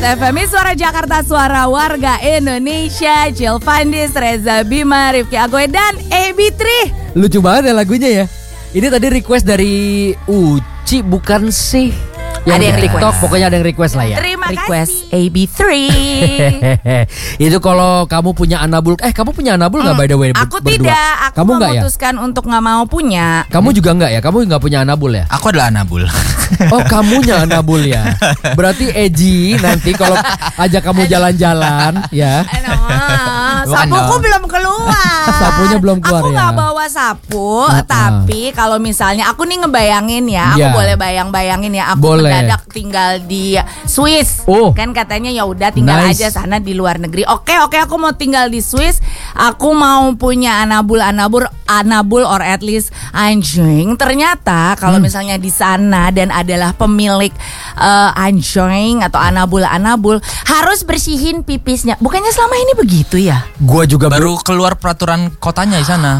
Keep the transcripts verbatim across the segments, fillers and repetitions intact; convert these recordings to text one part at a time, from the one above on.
F M I Suara Jakarta, suara warga Indonesia. Jill Fandis, Reza Bima, Rifki Agoy, dan A B tiga. Lucu banget ya lagunya ya. Ini tadi request dari Uci bukan sih? Yang Ada yang di TikTok, request. pokoknya ada yang request lah ya. Terima request kasih A B tiga. Itu kalau kamu punya anabul. Eh kamu punya anabul nggak by the way? Aku berdua? tidak, aku Kamu nggak ya? memutuskan untuk nggak mau punya. Kamu juga nggak ya? Kamu nggak punya anabul ya? Aku adalah anabul. Oh kamunya anabul ya. Berarti Eji nanti kalau ajak kamu jalan-jalan ya. Nah, Bukan sapuku dong. belum keluar. Sapunya belum keluar Aku ya? nggak bawa sapu, Uh-uh. tapi kalau misalnya aku nih ngebayangin ya, aku Ya. boleh bayang-bayangin ya, aku Boleh. mendadak tinggal di Swiss. Oh. Kan katanya ya udah tinggal Nice. aja sana di luar negeri. Oke oke, aku mau tinggal di Swiss. Aku mau punya anabul anabul anabul or at least anjing. Ternyata kalau Hmm. misalnya di sana dan adalah pemilik eh, anjing atau anabul anabul harus bersihin pipisnya. Bukannya selama ini begitu ya? Gua juga Baru keluar peraturan kotanya di sana.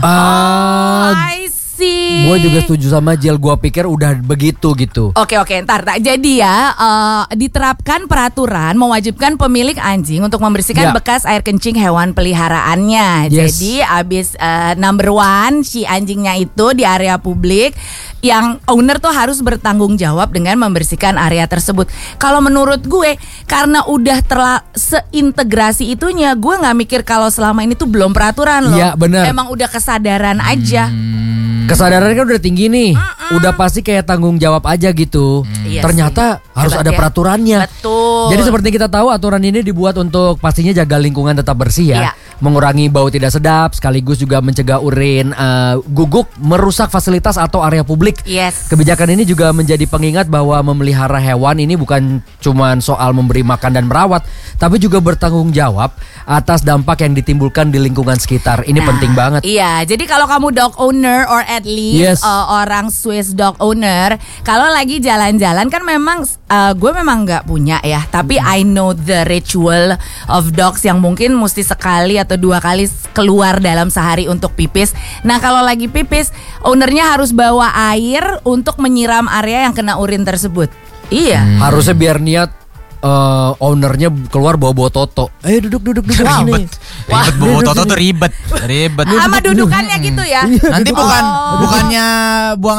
Ah, I see. gue juga setuju sama Jill. Gue pikir udah begitu gitu. Oke oke, ntar tak jadi ya eh, diterapkan peraturan mewajibkan pemilik anjing untuk membersihkan Ya. bekas air kencing hewan peliharaannya. Yes. Jadi abis eh, number one si anjingnya itu di area publik, yang owner tuh harus bertanggung jawab dengan membersihkan area tersebut. Kalau menurut gue, karena udah terla seintegrasi itunya, gue nggak mikir kalau selama ini tuh belum peraturan loh. Iya, benar. Emang udah kesadaran aja. Kesadaran kan udah tinggi nih. Udah pasti kayak tanggung jawab aja gitu. Iya Ternyata sih. harus Hebat ada ya. peraturannya. Betul. Jadi seperti kita tahu aturan ini dibuat untuk pastinya jaga lingkungan tetap bersih ya. Iya. Mengurangi bau tidak sedap, sekaligus juga mencegah urin eh, guguk merusak fasilitas atau area publik. Yes. Kebijakan ini juga menjadi pengingat bahwa memelihara hewan ini bukan cuma soal memberi makan dan merawat, tapi juga bertanggung jawab atas dampak yang ditimbulkan di lingkungan sekitar. Ini Nah, penting banget. Iya, jadi kalau kamu dog owner or at least Yes. uh, orang Swiss dog owner, kalau lagi jalan-jalan kan memang uh, gue memang nggak punya ya, tapi I know the ritual of dogs yang mungkin mesti sekali atau dua kali keluar dalam sehari untuk pipis. Nah kalau lagi pipis, ownernya harus bawa air untuk menyiram area yang kena urin tersebut. Iya. Harusnya biar niat eh, ownernya keluar bawa-bawa toto. Ayo duduk duduk duduk sini. Ribet. Ribet bawa toto tuh ribet. Ribet. Sama dudukannya gitu ya. Nanti bukan Oh. bukannya buang